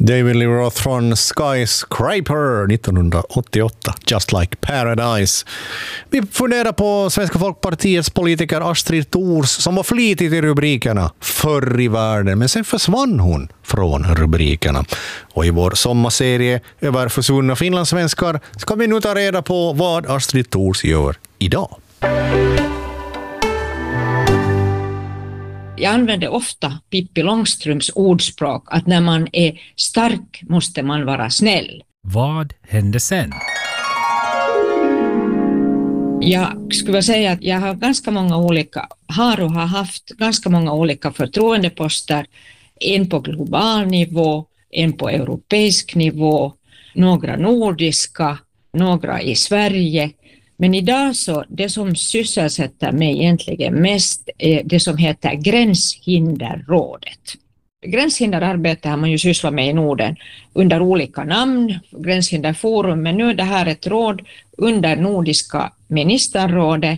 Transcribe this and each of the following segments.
David Lee Roth från Skyscraper 1988, Just Like Paradise. Vi funderar på Svenska Folkpartiets politiker Astrid Thors som var flitig i rubrikerna förr i världen, men sen försvann hon från rubrikerna. Och i vår sommarserie över försvunna finlandssvenskar ska vi nu ta reda på vad Astrid Thors gör idag. Jag använder ofta Pippi Långstrumps ordspråk att när man är stark måste man vara snäll. Vad hände sen? Jag skulle säga att jag har haft ganska många olika förtroendeposter. En på global nivå, en på europeisk nivå, några nordiska, några i Sverige. Men idag så det som sysselsätter mig egentligen mest är det som heter Gränshinderrådet. Gränshinderarbete har man ju sysslat med i Norden under olika namn, Gränshinderforum, men nu är det här ett råd under Nordiska ministerrådet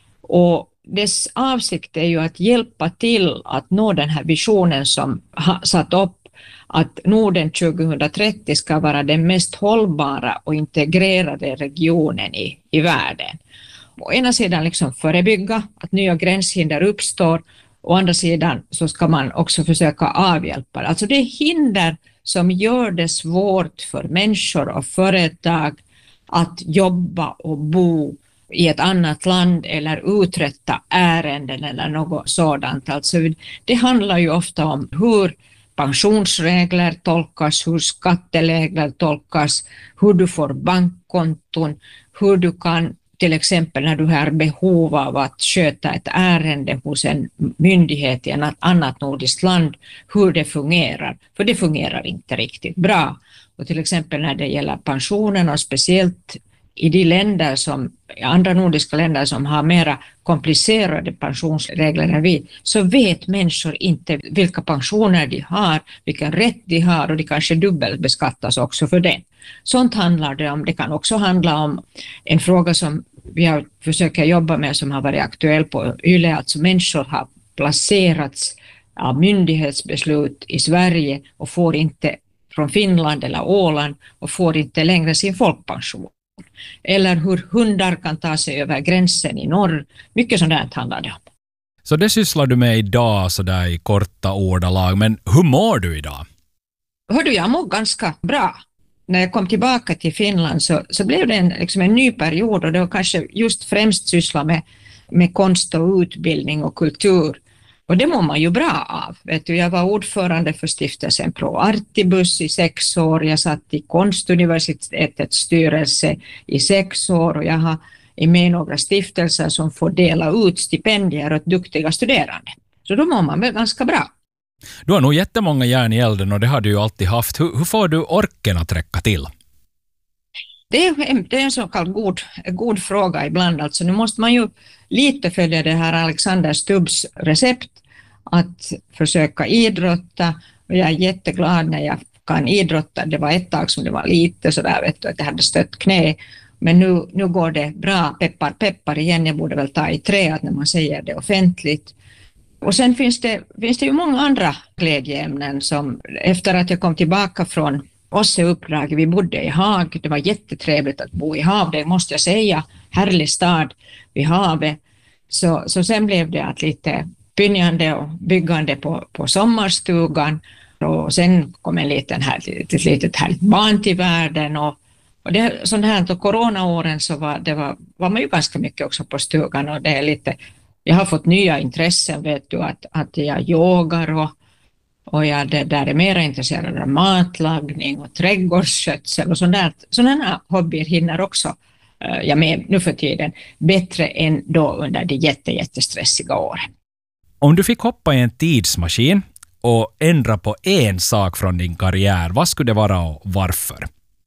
och dess avsikt är ju att hjälpa till att nå den här visionen som har satt upp att Norden 2030 ska vara den mest hållbara och integrerade regionen i världen. Å ena sidan liksom förebygga att nya gränshinder uppstår, å andra sidan så ska man också försöka avhjälpa det. Alltså det är hinder som gör det svårt för människor och företag att jobba och bo i ett annat land eller uträtta ärenden eller något sådant. Alltså det handlar ju ofta om hur pensionsregler tolkas, hur skatteregler tolkas, hur du får bankkonton, hur du kan till exempel när du har behov av att sköta ett ärende hos en myndighet i ett annat nordiskt land, hur det fungerar. För det fungerar inte riktigt bra. Och till exempel när det gäller pensionerna, speciellt i de länder andra nordiska länder som har mera komplicerade pensionsregler än vi, så vet människor inte vilka pensioner de har, vilken rätt de har och de kanske dubbelbeskattas också för det. Sånt handlar det om. Det kan också handla om en fråga som vi har försökt jobba med som har varit aktuell på YLE, alltså människor har placerats av myndighetsbeslut i Sverige och får inte från Finland eller Åland och får inte längre sin folkpension. Eller hur hundar kan ta sig över gränsen i norr. Mycket sånt där handlar det om. Så det sysslar du med idag så där i korta ordalag. Men hur mår du idag? Hördu, jag mår ganska bra. När jag kom tillbaka till Finland så blev det en ny period och det var kanske just främst syssla med konst och utbildning och kultur. Och det mår man ju bra av. Vet du, jag var ordförande för stiftelsen Pro Artibus i 6 år. Jag satt i konstuniversitetets styrelse i 6 år och jag har med i några stiftelser som får dela ut stipendier åt duktiga studerande. Så då mår man väl ganska bra. Du har nog jättemånga järn i elden och det har du ju alltid haft. Hur får du orken att räcka till? Det är en så kallad god fråga ibland. Alltså, nu måste man ju lite följa det här Alexander Stubbs recept att försöka idrotta. Och jag är jätteglad när jag kan idrotta. Det var ett tag som det var lite så där, vet du, att jag hade stött knä. Men nu går det bra, peppar, peppar igen. Jag borde väl ta i trä när man säger det offentligt. Och sen finns det ju många andra glädjeämnen som efter att jag kom tillbaka från OSSE-uppdrag, vi bodde i Haag, det var jättetrevligt att bo i Haag, det måste jag säga, härlig stad vid havet. Så sen blev det att lite pynjande och byggande på sommarstugan och sen kom ett litet härligt barn till världen och det sånt här, och coronaåren så var man ju ganska mycket också på stugan och det är lite, jag har fått nya intressen, vet du, att jag yogar och jag är mer intresserad av matlagning och trädgårdsskötsel och sådana hobbyer hinner också jag med nu för tiden bättre än då under de jättestressiga åren. Om du fick hoppa i en tidsmaskin och ändra på en sak från din karriär, vad skulle det vara och varför?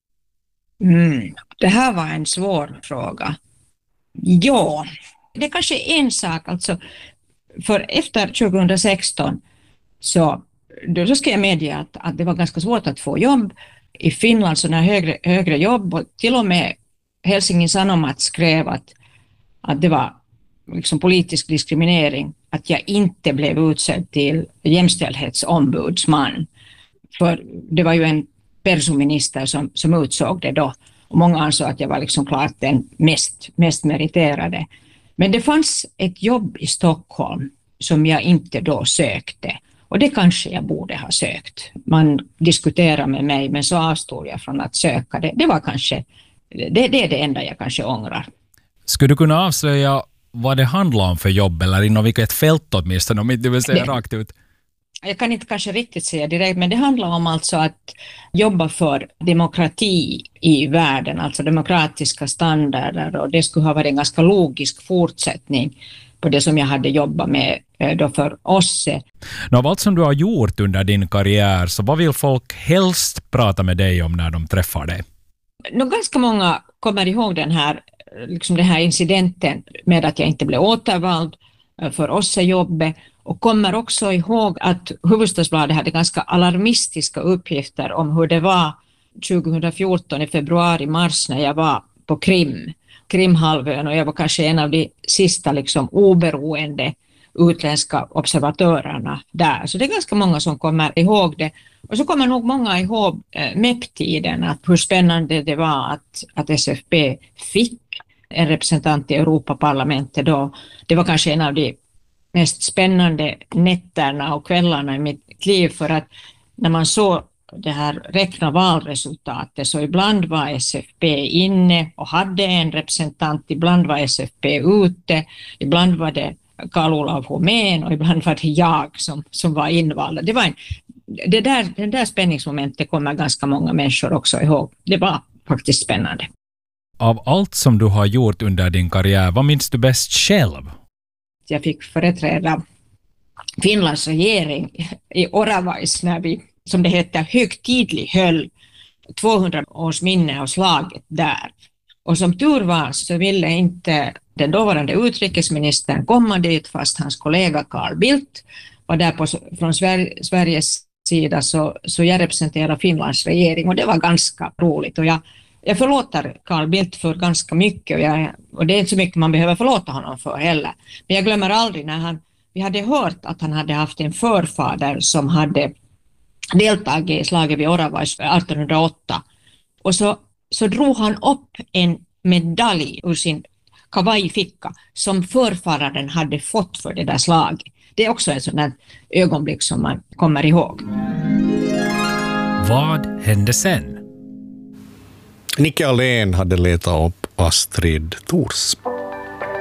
Det här var en svår fråga. Ja, det är kanske en sak, alltså för efter 2016 så ska jag medge att det var ganska svårt att få jobb i Finland, sådana högre jobb, och till och med Helsingin Sanomat skrev att det var liksom politisk diskriminering att jag inte blev utsedd till jämställdhetsombudsman. För det var ju en persominister som utsåg det då. Och många ansåg att jag var liksom klart den mest meriterade. Men det fanns ett jobb i Stockholm som jag inte då sökte. Och det kanske jag borde ha sökt. Man diskuterade med mig, men så avstod jag från att söka det. Det var kanske, det är det enda jag kanske ångrar. Skulle du kunna avslöja vad det handlar om för jobb, eller inom vilket fält åtminstone, om inte du vill säga rakt ut? Jag kan inte kanske riktigt säga direkt, men det handlar om alltså att jobba för demokrati i världen, alltså demokratiska standarder, och det skulle ha varit en ganska logisk fortsättning på det som jag hade jobbat med då för OSSE. Av allt som du har gjort under din karriär, så vad vill folk helst prata med dig om när de träffar dig? Ganska många kommer ihåg den här incidenten med att jag inte blev återvald för OSSE-jobbet, och kommer också ihåg att Hufvudstadsbladet hade ganska alarmistiska uppgifter om hur det var 2014 i februari-mars när jag var på Krimhalvön, och jag var kanske en av de sista liksom oberoende utländska observatörerna där. Så det är ganska många som kommer ihåg det. Och så kommer nog många ihåg MEP-tiden, att hur spännande det var att SFP fick en representant i Europaparlamentet då. Det var kanske en av de mest spännande nätterna och kvällarna i mitt liv, för att när man såg det här räkna valresultatet, så ibland var SFP inne och hade en representant, ibland var SFP ute, ibland var det Karl-Olof Homén och ibland var det jag som var invald. Den där spänningsmomentet kommer ganska många människor också ihåg. Det var faktiskt spännande. Av allt som du har gjort under din karriär, vad minns du bäst själv? Jag fick företräda Finlands regering i Oravais när vi, som det heter, högtidlig höll 200-årsminne av slaget där. Och som tur var så ville inte den dåvarande utrikesministern komma dit, fast hans kollega Carl Bildt var där från Sveriges sida, så jag representerade Finlands regering, och det var ganska roligt. Och jag förlåter Carl Bildt för ganska mycket, och det är inte så mycket man behöver förlåta honom för heller. Men jag glömmer aldrig när vi hade hört att han hade haft en förfader som hade deltagit i slaget vid Oravais 1808. Och så drog han upp en medalj ur sin kavajficka som förfadern hade fått för det där slaget. Det är också ett sådant ögonblick som man kommer ihåg. Vad hände sen? Nicke Alén hade letat upp Astrid Thors.